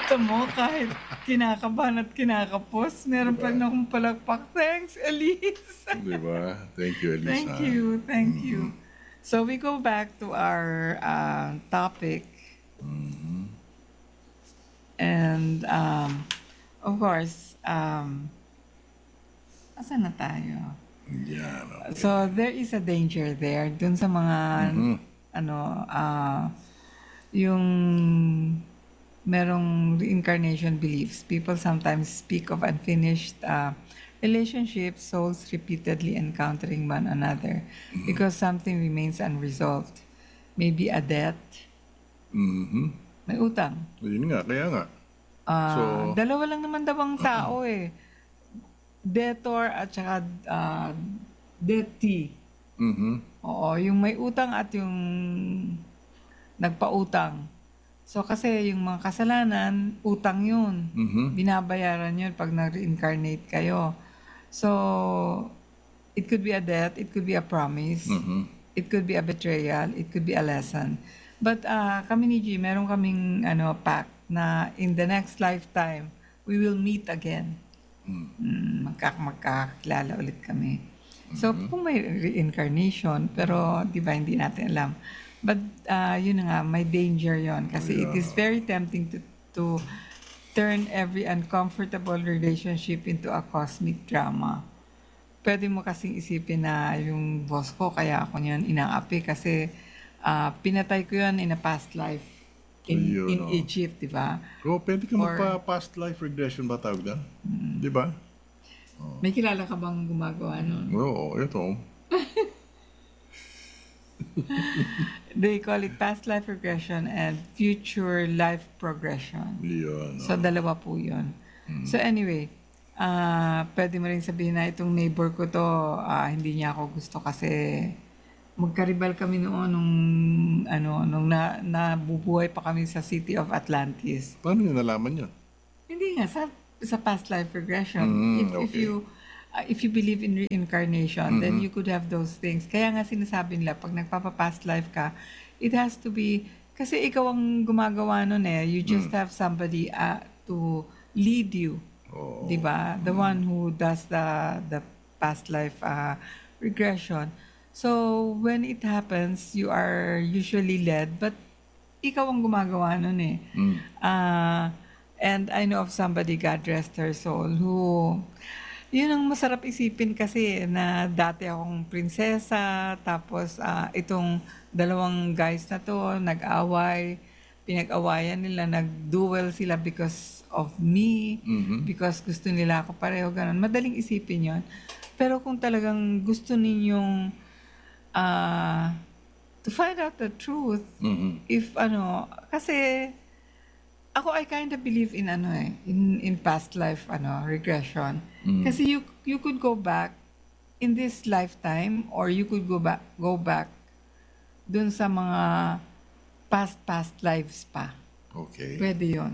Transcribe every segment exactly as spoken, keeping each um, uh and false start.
Kita mo kahit kinakabahan at kinakapos, meron pa Diba? rin akong palakpak. Thanks, Elise. Diba? Thank you, Thank Elisa. you, thank you. So we go back to our uh, topic, and um, of course, um, asan na tayo? Yan, okay. So there is a danger there dun sa mga ano ah yung merong reincarnation beliefs. People sometimes speak of unfinished uh, relationships, souls repeatedly encountering one another because something remains unresolved. Maybe a debt, Mhm. may utang. Yun nga, kaya nga. Ah, So, dalawa lang naman daw ang tao eh. Debtor at saka ah, debtee. mhm. Oo, yung may utang at yung nagpautang. So kasi yung mga kasalanan, utang yun. Binabayaran yun pag nag-reincarnate kayo. So, it could be a debt, it could be a promise, it could be a betrayal, it could be a lesson. But ah, kami ni G, meron kaming ano, pact na in the next lifetime, we will meet again. Mm, magka magkakakilala ulit kami. So, kung may reincarnation, pero di ba hindi natin alam. But ah, yun na nga, may danger yon kasi it is very tempting to to turn every uncomfortable relationship into a cosmic drama. Pwede mo kasing isipin na yung boss ko, kaya ako niyan inaapi kasi ah, pinatay ko yun in a past life in Ayun, in oh. Egypt, di ba? Oh, pwede ka Or- magpa-past life regression ba tawag na? Di ba? May kilala ka bang gumagawa nun? Oo, ito. They call it past life regression and future life progression. Yun. So, dalawa po yun. So, anyway, ah pwede mo rin sabihin na itong neighbor ko to, ah, hindi niya ako gusto kasi magkaribal kami noon nung, ano, nung na, nabubuhay pa kami sa City of Atlantis. Paano nyo nalaman yun? Hindi nga, sa, sa past life regression. Mm, if, if okay. you uh, if you believe in reincarnation, then you could have those things. Kaya nga sinasabi nila, pag nagpapa-past life ka, it has to be, kasi ikaw ang gumagawa nun eh. You just have somebody uh, to lead you. Oo. Di ba? The one who does the the past life uh, regression. So, when it happens, you are usually led, but ikaw ang gumagawa nun eh. Ah, and I know of somebody, God rest her soul, who, yun ang masarap isipin kasi na dati akong prinsesa, tapos ah, itong dalawang guys na to, nag-away, pinag-awayan nila, nag-duel sila because of me, because gusto nila ako pareho, ganun. Madaling isipin yon. Pero kung talagang gusto ninyong ah to find out the truth, if ano, kasi ako I kind of believe in ano eh, in in past life ano, regression. Kasi you you could go back in this lifetime or you could go back go back dun sa mga past past lives pa. Okay. Pwede 'yon.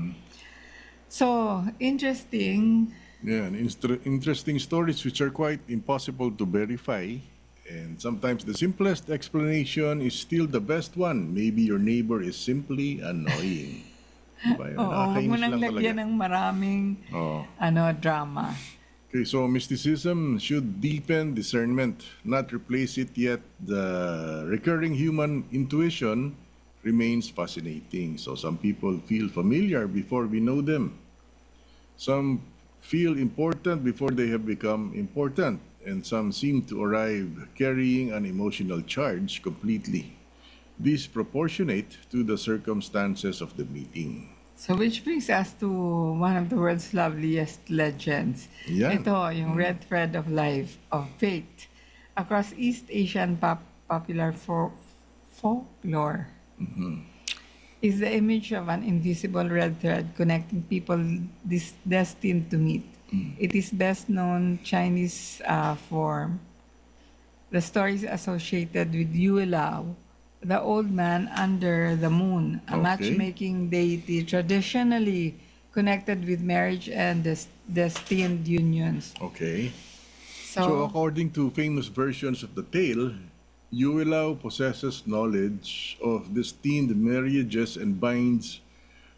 So, interesting. Yeah, instr- interesting stories which are quite impossible to verify. And sometimes the simplest explanation is still the best one. Maybe your neighbor is simply annoying. Diba yun? Oo, huwag mo Nakakainis nang lang lagyan talaga. ng maraming Oo. ano drama. Okay, so mysticism should deepen discernment, not replace it, yet the recurring human intuition remains fascinating. So some people feel familiar before we know them. Some feel important before they have become important, and some seem to arrive carrying an emotional charge completely disproportionate to the circumstances of the meeting. So which brings us to one of the world's loveliest legends. Yan. Ito, yung red thread of life, of faith. Across East Asian pop popular for folklore is the image of an invisible red thread connecting people dis- destined to meet. It is best known Chinese uh, form. The story is associated with Yue Lao, the old man under the moon, a Okay. matchmaking deity traditionally connected with marriage and des- destined unions. Okay. So, So according to famous versions of the tale, Yuelao possesses knowledge of destined marriages and binds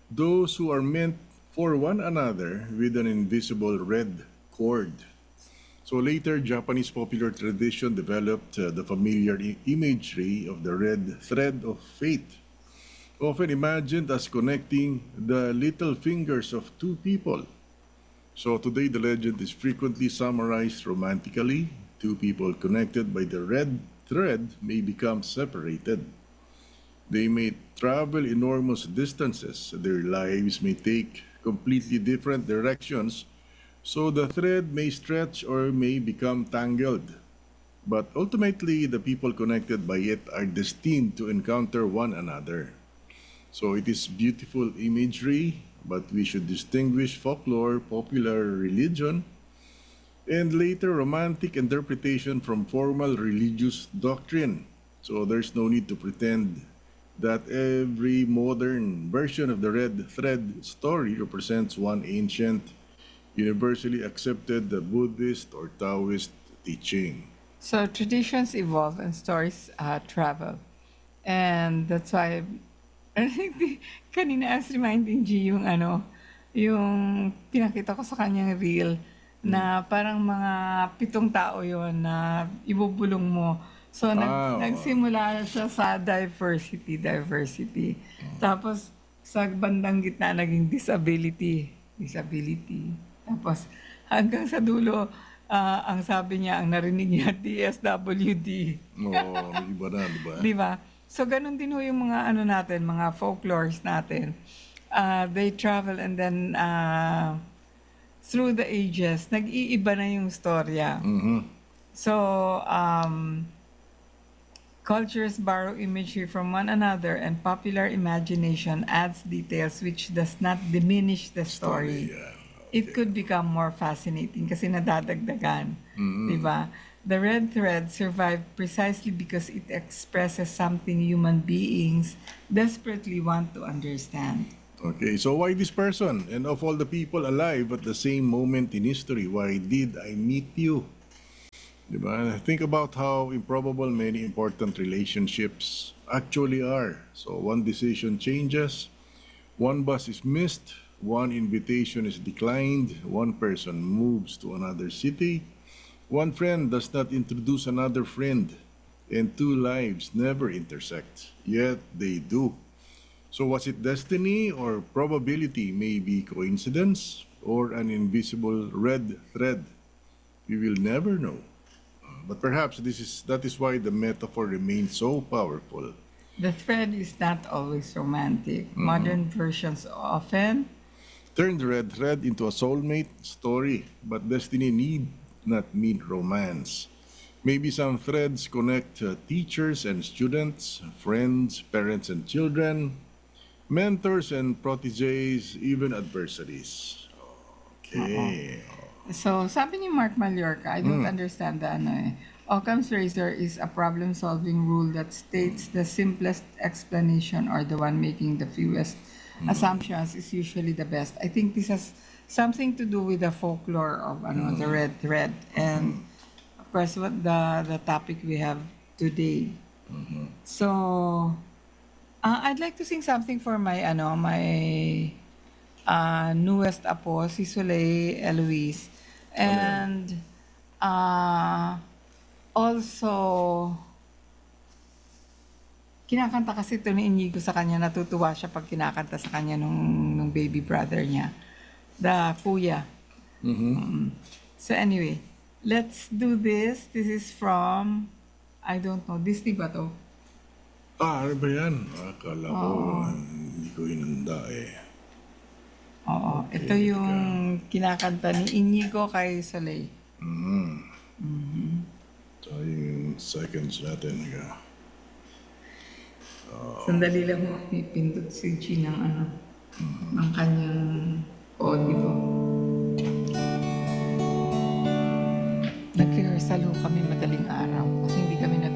those who are meant for one another with an invisible red cord. So later, Japanese popular tradition developed uh, the familiar i- imagery of the red thread of fate, often imagined as connecting the little fingers of two people. So today, the legend is frequently summarized romantically. Two people connected by the red thread may become separated. They may travel enormous distances. Their lives may take completely different directions, so the thread may stretch or may become tangled. But ultimately, the people connected by it are destined to encounter one another. So it is beautiful imagery, but we should distinguish folklore, popular religion, and later romantic interpretation from formal religious doctrine. So there's no need to pretend that every modern version of the red thread story represents one ancient, universally accepted Buddhist or Taoist teaching. So traditions evolve and stories uh, travel. And that's why, kanina I was reminding G yung ano, yung pinakita ko sa kanyang reel na parang mga pitong tao yon na ibubulong mo. So nag, Ah, oo. nagsimula siya sa diversity, diversity. Tapos sa bandang gitna naging disability, disability. Tapos hanggang sa dulo, ah, ang sabi niya, ang narinig niya, D S W D. Oo, may iba na, di ba? Di ba? So, ganun din ho yung mga ano natin, mga folklores natin. Uh, they travel and then uh, through the ages, nag-iiba na yung storya. Mhm. So, um, cultures borrow imagery from one another and popular imagination adds details which does not diminish the story. Yeah. It could become more fascinating kasi nadadagdagan, di ba? The red thread survived precisely because it expresses something human beings desperately want to understand. Okay, so why this person? And of all the people alive at the same moment in history, why did I meet you? Diba? Think about how improbable many important relationships actually are. So one decision changes, one bus is missed, one invitation is declined, one person moves to another city, one friend does not introduce another friend, and two lives never intersect, yet they do. So was it destiny or probability, maybe coincidence, or an invisible red thread? We will never know. But perhaps this is that is why the metaphor remains so powerful. The thread is not always romantic. Modern versions often. Turn the red thread into a soulmate story, but destiny need not mean romance. Maybe some threads connect uh, teachers and students, friends, parents and children, mentors and proteges, even adversaries. Okay. So, sabi ni Mark Mallorca, I don't understand the ano eh. Occam's razor is a problem-solving rule that states the simplest explanation or the one making the fewest assumptions is usually the best. I think this has something to do with the folklore of ano, the red thread and of course what the the topic we have today. So, uh, I'd like to sing something for my ano my uh, newest apo, si Soleil Eloise. And uh, also, kinakanta kasi ito ni Inigo sa kanya, natutuwa siya pag kinakanta sa kanya nung, nung baby brother niya, the kuya. Mm. So anyway, let's do this. This is from, I don't know, Disney ba to? Ah, ano ba yan? Akala ko, ah, hindi ko hinanda eh. Oo, ito yung kinakanta ni Inigo kay Soleil. So, yung seconds natin. Ika. Sandali lang mo, pipindot si G ng ano, ng kanyang audio. Nag-rehearsal ho kami madaling araw kasi hindi kami